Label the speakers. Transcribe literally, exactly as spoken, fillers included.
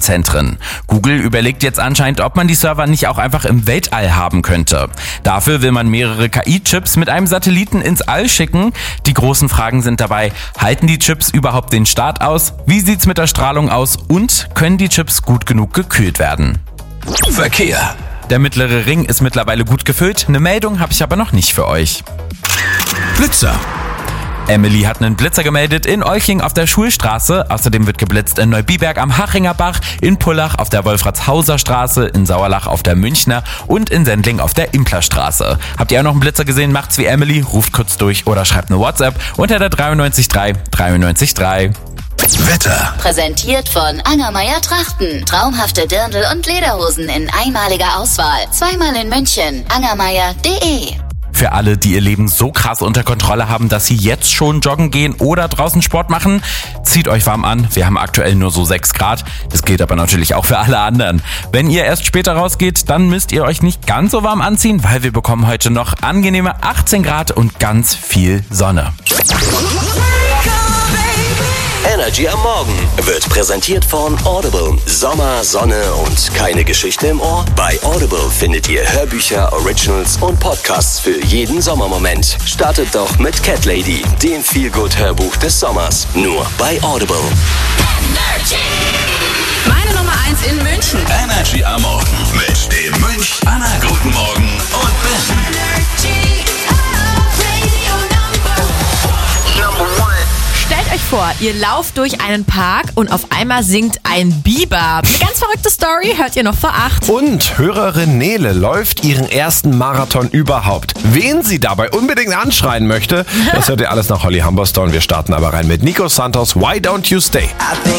Speaker 1: Rechenzentren. Google überlegt jetzt anscheinend, ob man die Server nicht auch einfach im Weltall haben könnte. Dafür will man mehrere K I-Chips mit einem Satelliten ins All schicken. Die großen Fragen sind dabei, halten die Chips überhaupt den Start aus? Wie sieht's mit der Strahlung aus? Und können die Chips gut genug gekühlt werden?
Speaker 2: Verkehr.
Speaker 1: Der mittlere Ring ist mittlerweile gut gefüllt. Eine Meldung habe ich aber noch nicht für euch.
Speaker 2: Blitzer.
Speaker 1: Emily hat einen Blitzer gemeldet in Olching auf der Schulstraße. Außerdem wird geblitzt in Neubiberg am Hachinger Bach, in Pullach auf der Wolfratshauser Straße, in Sauerlach auf der Münchner und in Sendling auf der Implerstraße. Habt ihr auch noch einen Blitzer gesehen? Macht's wie Emily, ruft kurz durch oder schreibt eine WhatsApp unter der drei neun drei drei neun drei.
Speaker 2: Wetter.
Speaker 3: Präsentiert von Angermeier Trachten. Traumhafte Dirndl und Lederhosen in einmaliger Auswahl. Zweimal in München. angermeier punkt de.
Speaker 1: Für alle, die ihr Leben so krass unter Kontrolle haben, dass sie jetzt schon joggen gehen oder draußen Sport machen, zieht euch warm an. Wir haben aktuell nur so sechs Grad. Das gilt aber natürlich auch für alle anderen. Wenn ihr erst später rausgeht, dann müsst ihr euch nicht ganz so warm anziehen, weil wir bekommen heute noch angenehme achtzehn Grad und ganz viel Sonne.
Speaker 4: Energy am Morgen wird präsentiert von Audible. Sommer, Sonne und keine Geschichte im Ohr? Bei Audible findet ihr Hörbücher, Originals und Podcasts für jeden Sommermoment. Startet doch mit Cat Lady, dem Feel-Good-Hörbuch des Sommers. Nur bei Audible.
Speaker 5: Energy. Meine Nummer eins in München.
Speaker 2: Energy am Morgen mit dem Münch. Anna, guten Morgen und Ben.
Speaker 5: Energy. Radio Number One. Stellt euch vor, ihr lauft durch einen Park und auf einmal singt ein Biber. Eine ganz verrückte Story hört ihr noch vor acht.
Speaker 6: Und Hörerin Nele läuft ihren ersten Marathon überhaupt. Wen sie dabei unbedingt anschreien möchte, das hört ihr alles nach Holly Humberstone. Wir starten aber rein mit Nico Santos, Why Don't You Stay?